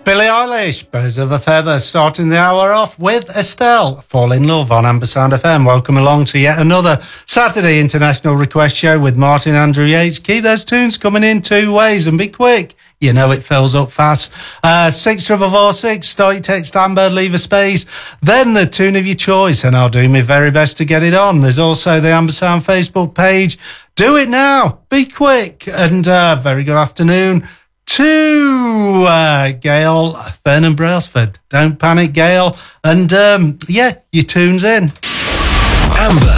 Billie Eilish, Birds of a Feather, starting the hour off with Estelle, Fall in Love on Ambersand FM. Welcome along to yet another Saturday International Request Show with Martin Andrew Yates. Keep those tunes coming in two ways and be quick. You know it fills up fast. 64446, start your text Amber, leave a space, then the tune of your choice, and I'll do my very best to get it on. There's also the Ambersand Facebook page. Do it now. Be quick. And very good afternoon to Gail Thurn Brailsford. Don't panic, Gail. And yeah, your tune's in. Amber.